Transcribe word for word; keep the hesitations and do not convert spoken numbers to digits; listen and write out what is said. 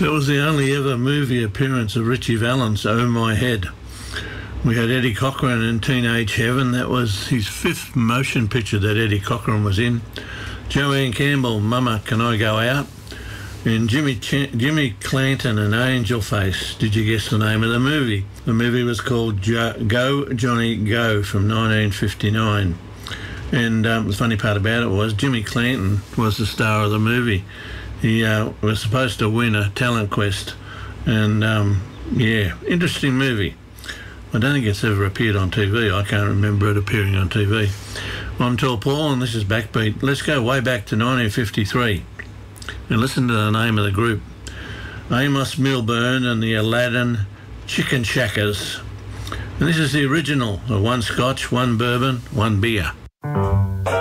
That was the only ever movie appearance of Richie Valens, Oh My Head. We had Eddie Cochran in Teenage Heaven. That was his fifth motion picture that Eddie Cochran was in. Joanne Campbell, Mama, Can I Go Out? And Jimmy Ch- Jimmy Clanton and Angel Face. Did you guess the name of the movie? The movie was called jo- Go, Johnny, Go from nineteen fifty-nine. And um, the funny part about it was Jimmy Clanton was the star of the movie. He uh, was supposed to win a talent quest. And, um, yeah, interesting movie. I don't think it's ever appeared on T V. I can't remember it appearing on T V. I'm Tall Paul, and this is Backbeat. Let's go way back to nineteen fifty-three and listen to the name of the group. Amos Milburn and the Aladdin Chicken Shackers. And this is the original, one scotch, one bourbon, one beer.